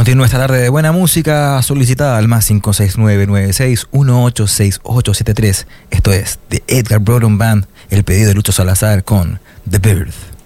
Continúa esta tarde de buena música solicitada al más 56996186873. Esto es The Edgar Broughton Band, el pedido de Lucho Salazar con The Bird.